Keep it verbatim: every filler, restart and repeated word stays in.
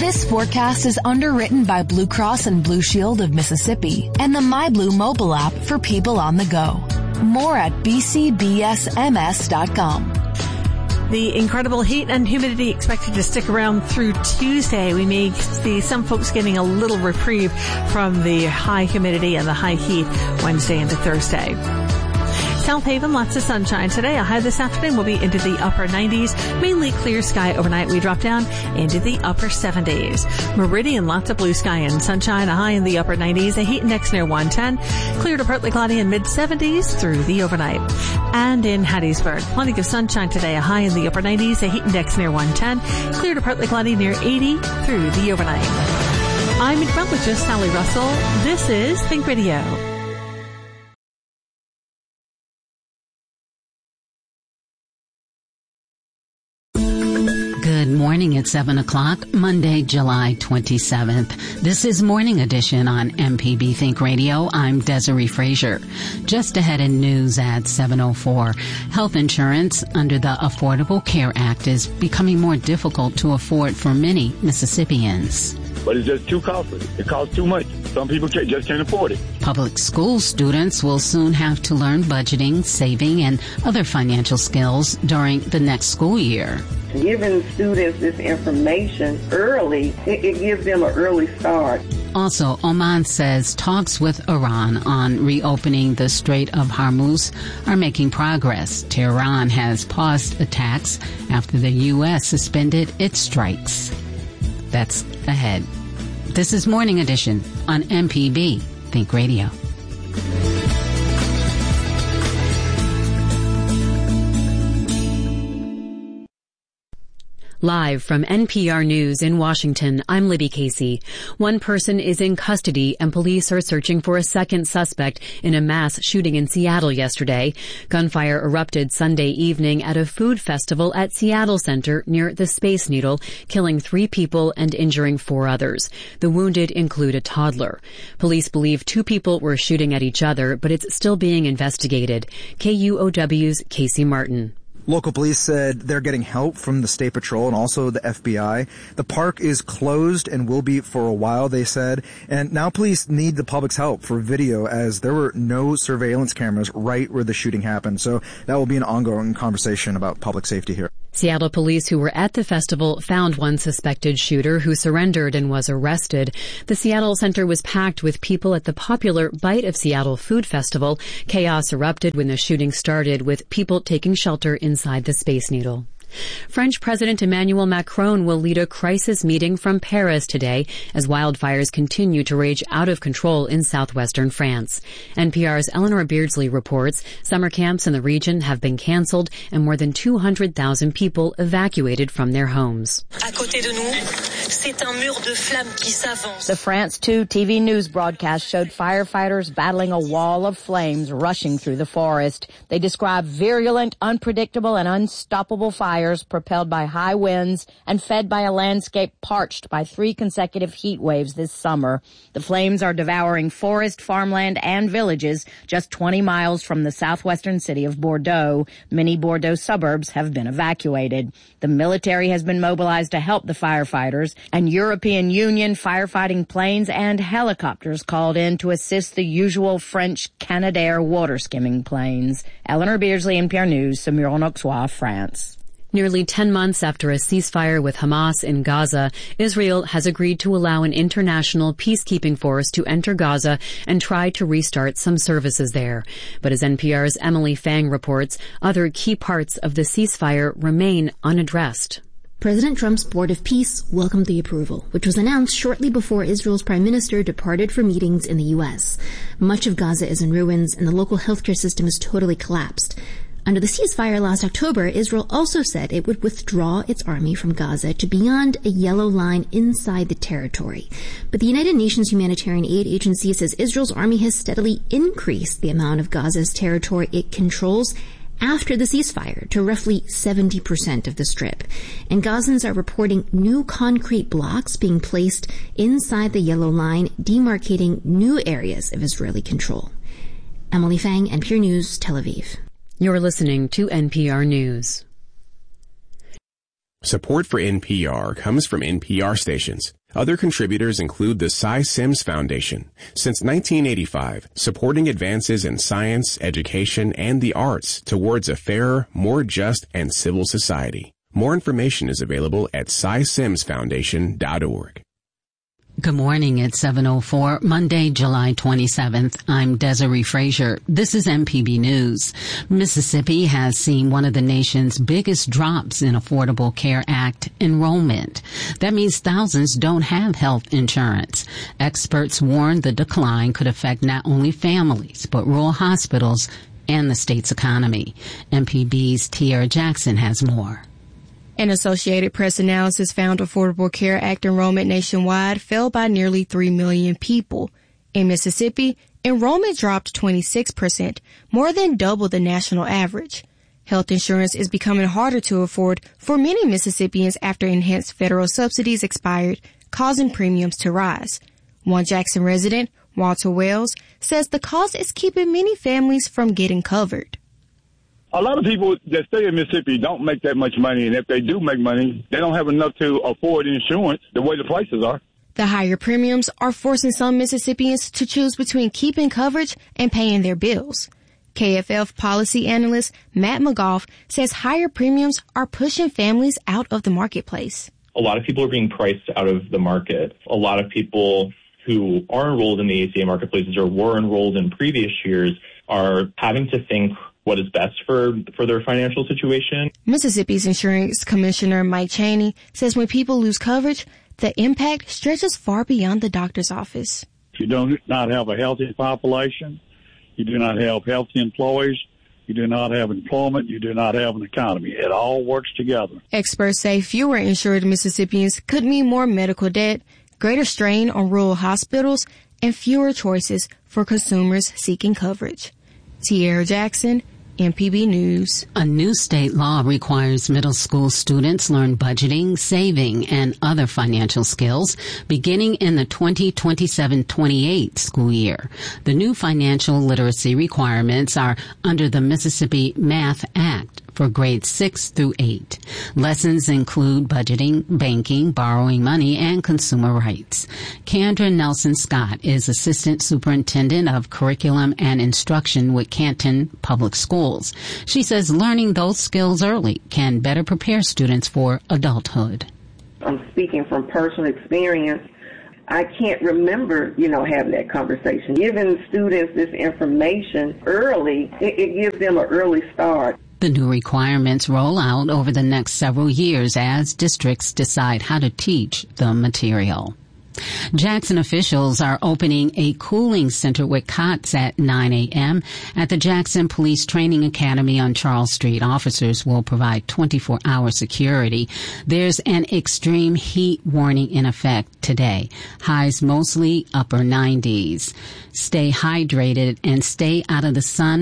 This forecast is underwritten by Blue Cross and Blue Shield of Mississippi and the MyBlue mobile app for people on the go. More at b c b s m s dot com. The incredible heat and humidity expected to stick around through Tuesday. We may see some folks getting a little reprieve from the high humidity and the high heat Wednesday into Thursday. South Haven, lots of sunshine today. A high this afternoon will be into the upper nineties. Mainly clear sky overnight. We drop down into the upper seventies. Meridian, lots of blue sky and sunshine. A high in the upper nineties. A heat index near one ten. Clear to partly cloudy in mid seventies through the overnight. And in Hattiesburg, plenty of sunshine today. A high in the upper nineties. A heat index near one ten. Clear to partly cloudy near eighty through the overnight. I'm meteorologist Sally Russell. This is Think Radio. Good morning at seven o'clock, Monday, July twenty-seventh. This is Morning Edition on M P B Think Radio. I'm Desiree Frazier. Just ahead in news at seven oh four. Health insurance under the Affordable Care Act is becoming more difficult to afford for many Mississippians. But it's just too costly. It costs too much. Some people can't, just can't afford it. Public school students will soon have to learn budgeting, saving, and other financial skills during the next school year. Giving students this information early, it, it gives them an early start. Also, Oman says talks with Iran on reopening the Strait of Hormuz are making progress. Tehran has paused attacks after the U S suspended its strikes. That's ahead. This is Morning Edition on M P B Think Radio. Live from N P R News in Washington, I'm Libby Casey. One person is in custody and police are searching for a second suspect in a mass shooting in Seattle yesterday. Gunfire erupted Sunday evening at a food festival at Seattle Center near the Space Needle, killing three people and injuring four others. The wounded include a toddler. Police believe two people were shooting at each other, but it's still being investigated. K U O W's Casey Martin. Local police said they're getting help from the State Patrol and also the F B I. The park is closed and will be for a while, they said. And now police need the public's help for video as there were no surveillance cameras right where the shooting happened. So that will be an ongoing conversation about public safety here. Seattle police who were at the festival found one suspected shooter who surrendered and was arrested. The Seattle Center was packed with people at the popular Bite of Seattle Food Festival. Chaos erupted when the shooting started, with people taking shelter inside the Space Needle. French President Emmanuel Macron will lead a crisis meeting from Paris today as wildfires continue to rage out of control in southwestern France. N P R's Eleanor Beardsley reports summer camps in the region have been canceled and more than two hundred thousand people evacuated from their homes. The France two T V news broadcast showed firefighters battling a wall of flames rushing through the forest. They described virulent, unpredictable, and unstoppable fires propelled by high winds and fed by a landscape parched by three consecutive heat waves this summer. The flames are devouring forest, farmland, and villages just twenty miles from the southwestern city of Bordeaux. Many Bordeaux suburbs have been evacuated. The military has been mobilized to help the firefighters, and European Union firefighting planes and helicopters called in to assist the usual French Canadair water skimming planes. Eleanor Beardsley, N P R News, Saumur-en-Auxois, France. Nearly ten months after a ceasefire with Hamas in Gaza, Israel has agreed to allow an international peacekeeping force to enter Gaza and try to restart some services there. But as N P R's Emily Fang reports, other key parts of the ceasefire remain unaddressed. President Trump's Board of Peace welcomed the approval, which was announced shortly before Israel's prime minister departed for meetings in the U S. Much of Gaza is in ruins and the local healthcare system is totally collapsed. Under the ceasefire last October, Israel also said it would withdraw its army from Gaza to beyond a yellow line inside the territory. But the United Nations Humanitarian Aid Agency says Israel's army has steadily increased the amount of Gaza's territory it controls after the ceasefire to roughly seventy percent of the strip. And Gazans are reporting new concrete blocks being placed inside the yellow line, demarcating new areas of Israeli control. Emily Fang, N P R News, Tel Aviv. You're listening to N P R News. Support for N P R comes from N P R stations. Other contributors include the Cy Sims Foundation. Since nineteen eighty-five, supporting advances in science, education, and the arts towards a fairer, more just, and civil society. More information is available at cy sims foundation dot org. Good morning. It's seven oh four, Monday, July twenty-seventh. I'm Desiree Frazier. This is M P B News. Mississippi has seen one of the nation's biggest drops in Affordable Care Act enrollment. That means thousands don't have health insurance. Experts warn the decline could affect not only families, but rural hospitals and the state's economy. M P B's Tiara Jackson has more. An Associated Press analysis found Affordable Care Act enrollment nationwide fell by nearly three million people. In Mississippi, enrollment dropped twenty-six percent, more than double the national average. Health insurance is becoming harder to afford for many Mississippians after enhanced federal subsidies expired, causing premiums to rise. One Jackson resident, Walter Wells, says the cost is keeping many families from getting covered. A lot of people that stay in Mississippi don't make that much money, and if they do make money, they don't have enough to afford insurance the way the prices are. The higher premiums are forcing some Mississippians to choose between keeping coverage and paying their bills. K F F policy analyst Matt McGough says higher premiums are pushing families out of the marketplace. A lot of people are being priced out of the market. A lot of people who are enrolled in the A C A marketplaces or were enrolled in previous years are having to think what is best for, for their financial situation. Mississippi's insurance commissioner Mike Chaney says when people lose coverage, the impact stretches far beyond the doctor's office. If you do not have a healthy population, you do not have healthy employees, you do not have employment, you do not have an economy. It all works together. Experts say fewer insured Mississippians could mean more medical debt, greater strain on rural hospitals, and fewer choices for consumers seeking coverage. Tiara Jackson, M P B News. A new state law requires middle school students learn budgeting, saving, and other financial skills beginning in the twenty twenty-seven twenty-eight school year. The new financial literacy requirements are under the Mississippi Math Act for grades six through eight. Lessons include budgeting, banking, borrowing money, and consumer rights. Kendra Nelson Scott is Assistant Superintendent of Curriculum and Instruction with Canton Public Schools. She says learning those skills early can better prepare students for adulthood. I'm speaking from personal experience. I can't remember, you know, having that conversation. Giving students this information early, it, it gives them an early start. The new requirements roll out over the next several years as districts decide how to teach the material. Jackson officials are opening a cooling center with cots at nine a.m. at the Jackson Police Training Academy on Charles Street. Officers will provide twenty-four hour security. There's an extreme heat warning in effect today. Highs mostly upper nineties. Stay hydrated and stay out of the sun